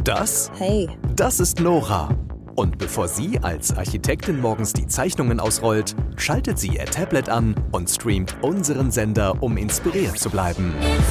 das? Hey. Das ist Nora. Und bevor sie als Architektin morgens die Zeichnungen ausrollt, schaltet sie ihr Tablet an und streamt unseren Sender, um inspiriert zu bleiben.